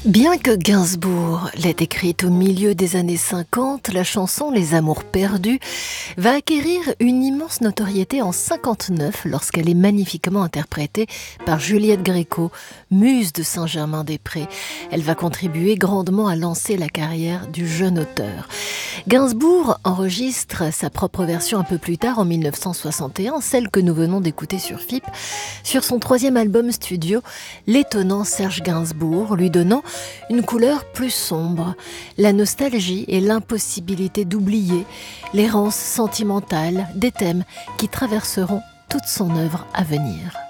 Bien que Gainsbourg l'ait écrite au milieu des années 50, la chanson Les Amours perdus va acquérir une immense notoriété en 59 lorsqu'elle est magnifiquement interprétée par Juliette Gréco, muse de Saint-Germain-des-Prés. Elle va contribuer grandement à lancer la carrière du jeune auteur. Gainsbourg enregistre sa propre version un peu plus tard, en 1961, celle que nous venons d'écouter sur FIP, sur son troisième album studio, l'étonnant Serge Gainsbourg, lui donnant une couleur plus sombre, la nostalgie et l'impossibilité d'oublier l'errance sentimentale des thèmes qui traverseront toute son œuvre à venir.